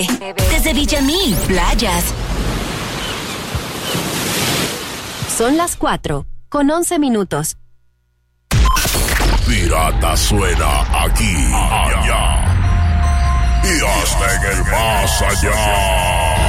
Desde Villamil, playas. Son las 4:11. Pirata suena aquí, allá y hasta en el más allá.